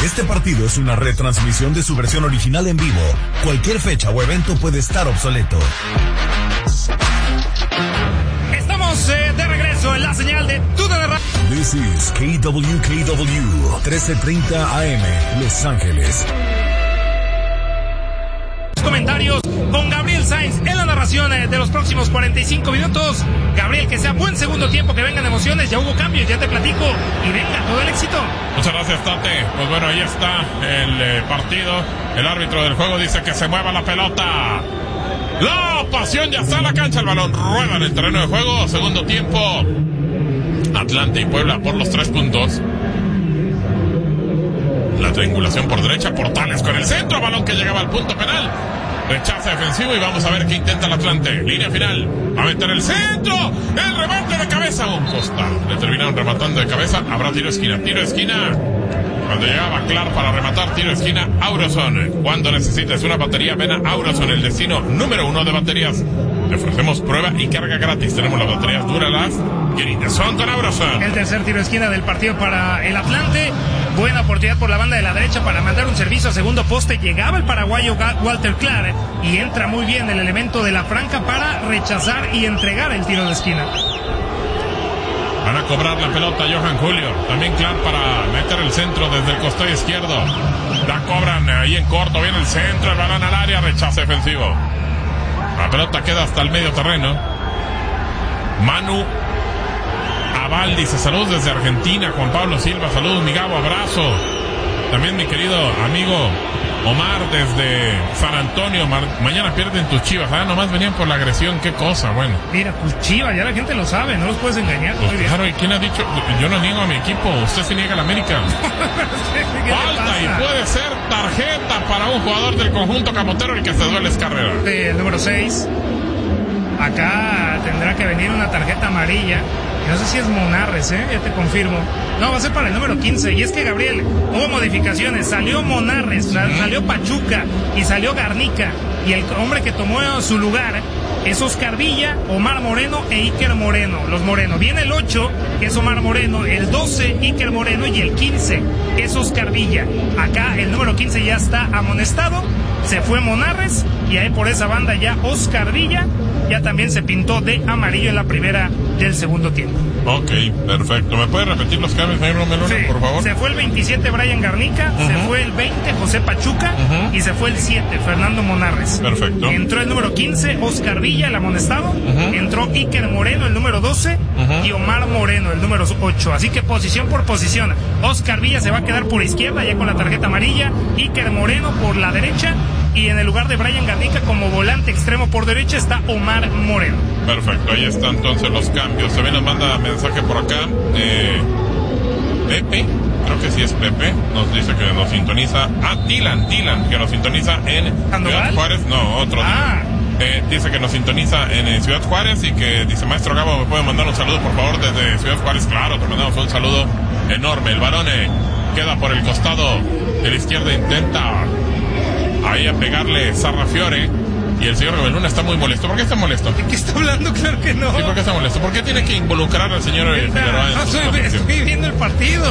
Este partido es una retransmisión de su versión original en vivo. Cualquier fecha o evento puede estar obsoleto. Estamos de regreso en la señal de TUDN Radio. This is KWKW 1330 AM, Los Ángeles. Comentarios con Gabriel Sainz en la narración de los próximos 45 minutos. Gabriel, que sea buen segundo tiempo, que vengan emociones, ya hubo cambios, ya te platico, y venga, todo el éxito. Muchas gracias, Tate. Pues bueno, ahí está el partido. El árbitro del juego dice que se mueva la pelota. La pasión ya está en la cancha, el balón rueda en el terreno de juego. Segundo tiempo, Atlante y Puebla por los 3 puntos. La triangulación por derecha, Portales con el centro, balón que llegaba al punto penal. Rechaza defensivo y vamos a ver qué intenta el Atlante. Línea final, va a meter el centro, el remate de cabeza a un costado. Le terminaron rematando de cabeza, habrá tiro de esquina. Cuando llegaba Clar para rematar, tiro de esquina, Auroson. Cuando necesites una batería, ven a Auroson, el destino número 1 de baterías. Te ofrecemos prueba y carga gratis. Tenemos las baterías Duralast y son con Auroson. El tercer tiro de esquina del partido para el Atlante. Buena oportunidad por la banda de la derecha para mandar un servicio a segundo poste. Llegaba el paraguayo Walter Clar y entra muy bien el elemento de la franca para rechazar y entregar el tiro de esquina. Van a cobrar la pelota Johan Julio. También Clar para meter el centro desde el costado izquierdo. La cobran ahí en corto. Viene el centro, el balón al área, rechazo defensivo. La pelota queda hasta el medio terreno. Manu Aval dice saludos desde Argentina. Juan Pablo Silva, saludos mi Gabo, abrazo. También mi querido amigo Omar desde San Antonio. Mañana pierden tus Chivas. Nomás venían por la agresión, qué cosa, bueno. Mira, tus Chivas, ya la gente lo sabe, no los puedes engañar. Pues claro, ¿y quién ha dicho? Yo no niego a mi equipo, usted se niega a la América. Falta y puede ser tarjeta para un jugador del conjunto camotero. El que se duele es Carrera. El número 6. Acá tendrá que venir una tarjeta amarilla. No sé si es Monarres, ya te confirmo. No, va a ser para el número 15. Y es que, Gabriel, hubo modificaciones. Salió Monarres, salió Pachuca y salió Garnica. Y el hombre que tomó su lugar es Oscar Villa, Omar Moreno e Iker Moreno. Los Moreno. Viene el 8, que es Omar Moreno. El 12, Iker Moreno. Y el 15 es Oscar Villa. Acá el número 15 ya está amonestado. Se fue Monarres. Y ahí por esa banda ya Oscar Villa ya también se pintó de amarillo en la primera del segundo tiempo. Ok, perfecto. ¿Me puede repetir los cambios, señor Romelona, sí, por favor? Se fue el 27 Brian Garnica, se fue el 20 José Pachuca y se fue el 7 Fernando Monarres. Perfecto. Entró el número 15 Oscar Villa, el amonestado. Entró Iker Moreno, el número 12 y Omar Moreno, el número 8. Así que posición por posición. Oscar Villa se va a quedar por izquierda ya con la tarjeta amarilla. Iker Moreno por la derecha. Y en el lugar de Brian Garnica como volante extremo por derecha está Omar Moreno. Perfecto, ahí están entonces los cambios. También nos manda mensaje por acá. Pepe, creo que sí es Pepe, nos dice que nos sintoniza. Dylan, que nos sintoniza en Ciudad Juárez. No, otro. Dice que nos sintoniza en Ciudad Juárez y que dice, maestro Gabo, ¿me puede mandar un saludo por favor desde Ciudad Juárez? Claro, te mandamos un saludo enorme. El balón queda por el costado de la izquierda, intenta ahí a pegarle Sarrafiore y el señor Rebeluna está muy molesto. ¿Por qué está molesto? ¿De qué está hablando? Claro que no. Sí, ¿por qué está molesto? ¿Por qué tiene que involucrar al señor Figueroa en estoy viendo el partido.